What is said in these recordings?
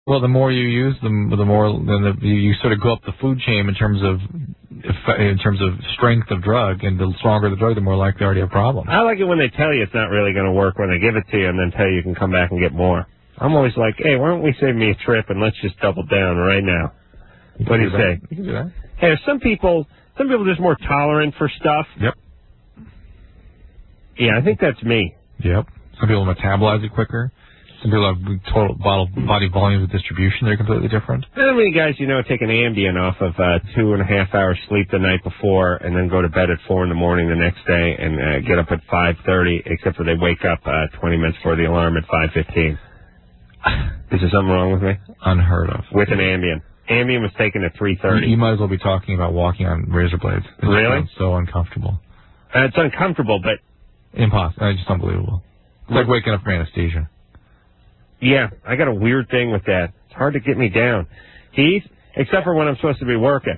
Well, the more you use, the more you sort of go up the food chain in terms of strength of drug, and the stronger the drug, the more likely you already have problems. I like it when they tell you it's not really going to work when they give it to you, and then tell you can come back and get more. I'm always like, hey, why don't we save me a trip and let's just double down right now? What do you say? You can do that. Hey, some people are just more tolerant for stuff. Yep. Yeah, I think that's me. Yep. Some people metabolize it quicker. Some people have total body volumes of distribution. They're completely different. How many guys take an Ambien off of 2.5 hours sleep the night before and then go to bed at 4 in the morning the next day and get up at 5:30, except for they wake up 20 minutes before the alarm at 5:15? Is there something wrong with me? Unheard of. With an Ambien. Ambien was taken at 3:30. You might as well be talking about walking on razor blades. Really? It's so uncomfortable. It's uncomfortable, but... Impossible. It's just unbelievable. It's like waking up from anesthesia. Yeah, I got a weird thing with that. It's hard to get me down. Heath, except for when I'm supposed to be working.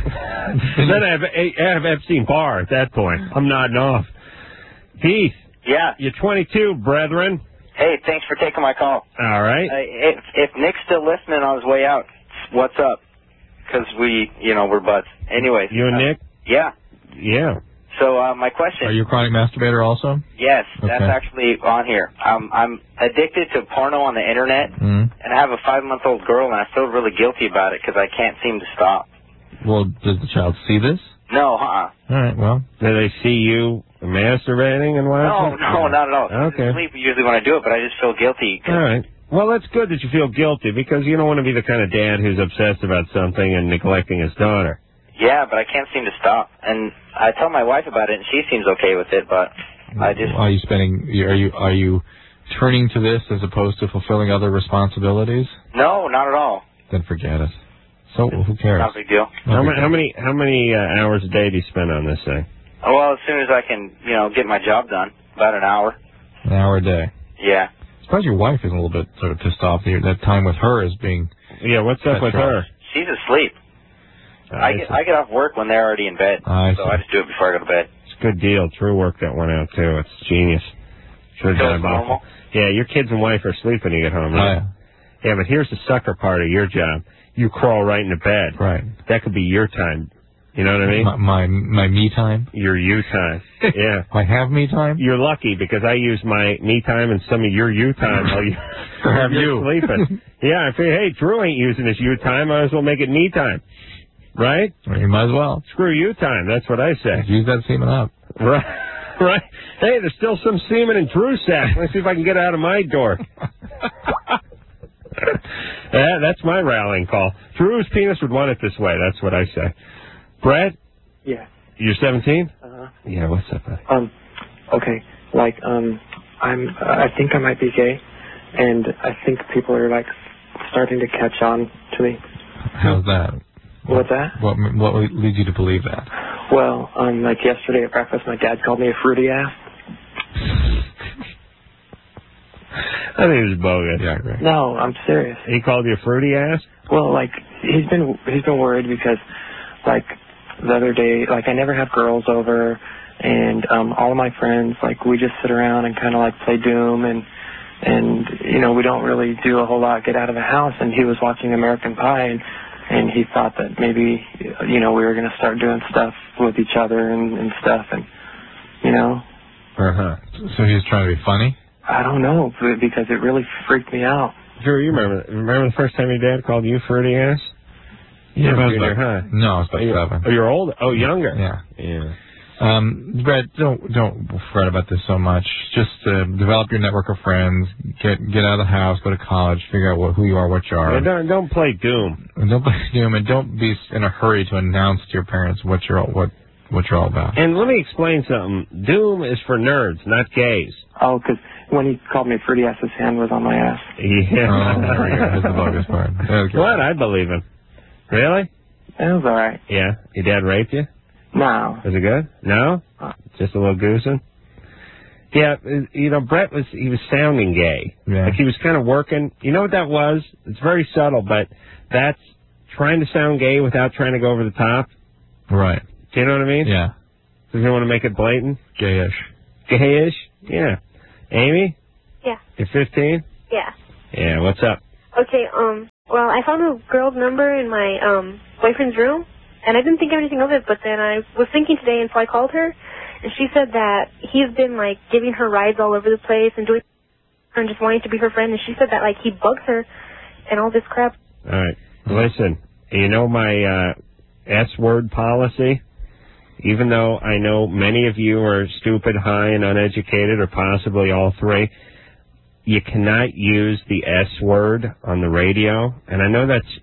Then I have Epstein-Barr at that point. I'm nodding off. Heath. Yeah. You're 22, brethren. Hey, thanks for taking my call. All right. If Nick's still listening on his way out, what's up? Because we're buds. Anyways. You and Nick? Yeah. Yeah. So my question. Are you a chronic masturbator also? Yes, okay. That's actually on here. I'm addicted to porno on the internet, and I have a 5-month-old girl, and I feel really guilty about it because I can't seem to stop. Well, does the child see this? No, All right, well. Do they see you masturbating and watching? No, not at all. Okay. I sleep usually when I do it, but I just feel guilty. All right. Well, that's good that you feel guilty because you don't want to be the kind of dad who's obsessed about something and neglecting his daughter. Yeah, but I can't seem to stop. And I tell my wife about it, and she seems okay with it, but I just... Are you turning to this as opposed to fulfilling other responsibilities? No, not at all. Then forget it. So who cares? Not a big deal. How many hours a day do you spend on this thing? Well, as soon as I can, get my job done. About an hour. An hour a day. Yeah. I suppose your wife is a little bit sort of pissed off that time with her is being... Yeah, what's up with her? She's asleep. I get off work when they're already in bed, so I just do it before I go to bed. It's a good deal. True work that went out, too. It's genius. Sure so it's normal? Yeah, your kids and wife are asleep when you get home, right? Yeah, but here's the sucker part of your job. You crawl right into bed. Right. That could be your time. You know what I mean? My me time? Your you time. Yeah. I have me time? You're lucky because I use my me time and some of your you time while you're sleeping. Yeah, I figure, hey, Drew ain't using his you time. I might as well make it me time. Right? Well, you might as well. Screw you time. That's what I say. Use that semen up. Right. Right. Hey, there's still some semen in Drew's sack. Let's see if I can get it out of my door. That's my rallying call. Drew's penis would want it this way. That's what I say. Brad? Yeah. You're 17? Uh-huh. Yeah, what's up, buddy? Okay. I think I might be gay, and I think people are, starting to catch on to me. How's that? What's that? What leads you to believe that? Well, yesterday at breakfast, my dad called me a fruity ass. I think it was bogus. Yeah, great. No, I'm serious. He called you a fruity ass? Well, he's been worried because, the other day, I never have girls over, and all of my friends, we just sit around and kind of play Doom, and we don't really do a whole lot, get out of the house, and he was watching American Pie, and he thought that maybe, we were going to start doing stuff with each other and stuff, and, Uh-huh. So he was trying to be funny? I don't know, because it really freaked me out. Drew, you remember the first time your dad called you fruity ass? Yeah, I was about 7. Oh, you're old? Oh, younger. Yeah. Brett, don't fret about this so much. Just develop your network of friends. Get out of the house. Go to college. Figure out who you are, what you are. Yeah, don't play Doom. And don't play Doom, and don't be in a hurry to announce to your parents what you're all about. And let me explain something. Doom is for nerds, not gays. Oh, because when he called me fruity ass, his hand was on my ass. Yeah. Oh, there we go. That's the bogus part. Okay. What? I believe him. Really? It was all right. Yeah. Your dad raped you? No. Was it good? No? Just a little goosing? Yeah, Brett was sounding gay. Yeah. He was kind of working. You know what that was? It's very subtle, but that's trying to sound gay without trying to go over the top. Right. Do you know what I mean? Yeah. Does you want to make it blatant? Gayish. Gayish? Yeah. Amy? Yeah. You're 15? Yeah. Yeah, what's up? Okay, Well, I found a girl's number in my boyfriend's room, and I didn't think anything of it, but then I was thinking today, and so I called her, and she said that he's been, like, giving her rides all over the place and doing and just wanting to be her friend, and she said that, like, he bugs her and all this crap. All right. Listen, you know my S-word policy? Even though I know many of you are stupid, high, and uneducated, or possibly all three, you cannot use the S-word on the radio. And I know that's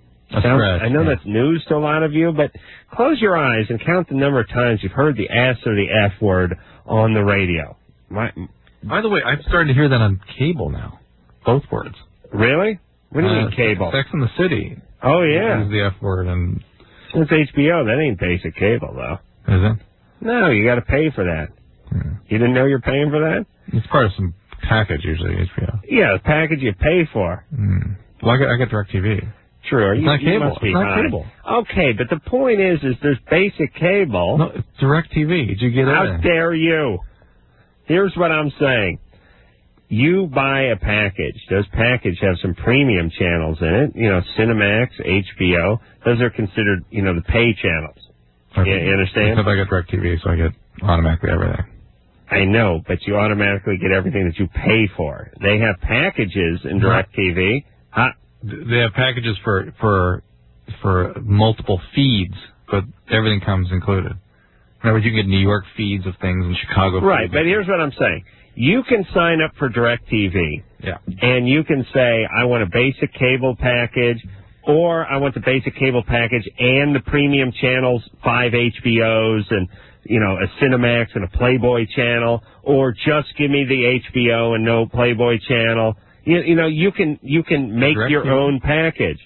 news to a lot of you, but close your eyes and count the number of times you've heard the S or the F word on the radio. By the way, I'm starting to hear that on cable now. Both words. Really? What do you mean cable? Sex and the City. Oh, yeah. Use the F word. And it's HBO. That ain't basic cable, though. Is it? No, you got to pay for that. You didn't know you're paying for that? It's part of some package, usually, HBO. Yeah, the package you pay for. Well, I get DirecTV. True. It's not cable. It's not cable. Okay, but the point is there's basic cable. No, it's DirecTV. Did you get it? How dare you? Here's what I'm saying. You buy a package. Those packages have some premium channels in it. You know, Cinemax, HBO. Those are considered, the pay channels. Okay. You understand? Except I get DirecTV, so I get automatically everything. I know, but you automatically get everything that you pay for. They have packages in DirecTV. They have packages for multiple feeds, but everything comes included. In other words, you can get New York feeds of things and Chicago feeds. Right, but here's what I'm saying. You can sign up for DirecTV, and you can say, I want a basic cable package, or I want the basic cable package and the premium channels, 5 HBOs and, a Cinemax and a Playboy channel, or just give me the HBO and no Playboy channel. You can make your own package.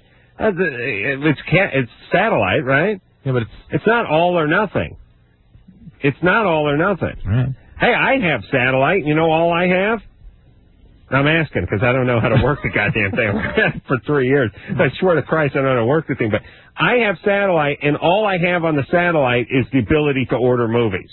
It's satellite, right? Yeah, but it's not all or nothing. It's not all or nothing. Right. Hey, I have satellite. You know all I have? I'm asking because I don't know how to work the goddamn thing. I've had it for 3 years. I swear to Christ I don't know how to work the thing. But I have satellite, and all I have on the satellite is the ability to order movies.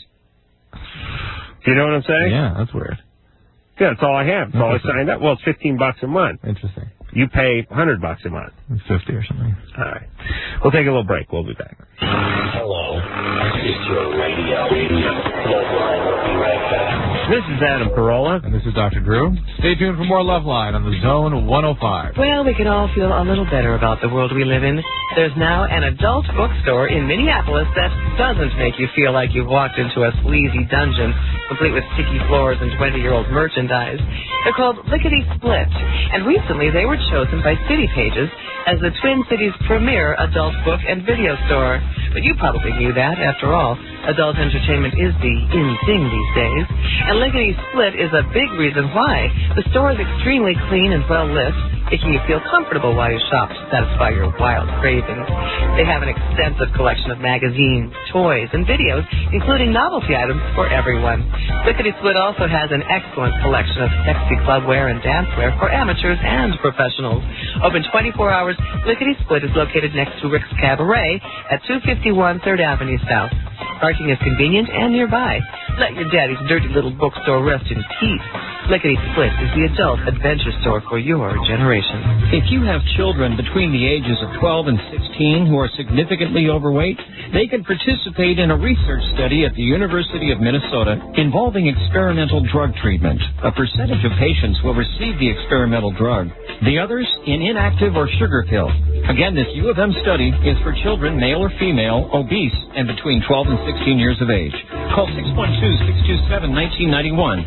Do you know what I'm saying? Yeah, that's weird. Yeah, that's all I have. That's all I signed up. Well, it's $15 a month. Interesting. You pay $100 a month. 50 or something. All right. We'll take a little break. We'll be back. Hello. It's your radio. Loveline will be right back. This is Adam Carolla. And this is Dr. Drew. Stay tuned for more Loveline on the Zone 105. Well, we can all feel a little better about the world we live in. There's now an adult bookstore in Minneapolis that doesn't make you feel like you've walked into a sleazy dungeon, complete with sticky floors and 20-year-old merchandise. They're called Lickety Split, and recently they were chosen by City Pages as the Twin Cities' premier adult book and video store. But you probably knew that, after all. Adult entertainment is the in thing these days, and Lickety Split is a big reason why. The store is extremely clean and well lit, making you feel comfortable while you shop to satisfy your wild cravings. They have an extensive collection of magazines, toys, and videos, including novelty items for everyone. Lickety Split also has an excellent collection of sexy clubwear and dancewear for amateurs and professionals. Open 24 hours, Lickety Split is located next to Rick's Cabaret at 251 3rd Avenue South. Parking is convenient and nearby. Let your daddy's dirty little bookstore rest in peace. Lickety Split is the adult adventure store for your generation. If you have children between the ages of 12 and 16 who are significantly overweight, they can participate in a research study at the University of Minnesota involving experimental drug treatment. A percentage of patients will receive the experimental drug, the others in inactive or sugar pill. Again, this U of M study is for children, male or female, obese, and between 12 and 16 years of age. Call 612-627-1991.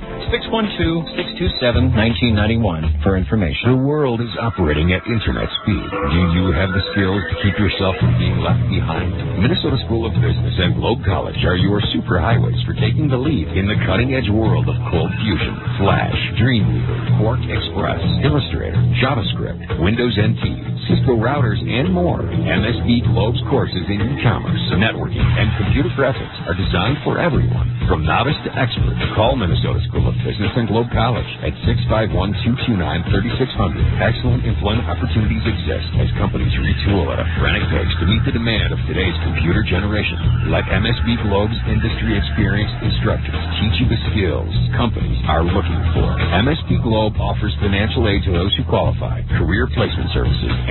612-627-1991 for information. The world is operating at internet speed. Do you have the skills to keep yourself from being left behind? Minnesota School of Business and Globe College are your superhighways for taking the lead in the cutting-edge world of Cold Fusion, Flash, Dreamweaver, Quark Express, Illustrator, JavaScript, Windows NT, Cisco routers, and more. MSB Globe's courses in e-commerce, networking, and computer graphics are designed for everyone, from novice to expert. Call Minnesota School of Business and Globe College at 651-229-3600. Excellent employment opportunities exist as companies retool at a frantic pace to meet the demand of today's computer generation. Let MSB Globe's industry experienced instructors teach you the skills companies are looking for. MSB Globe offers financial aid to those who qualify, career placement services,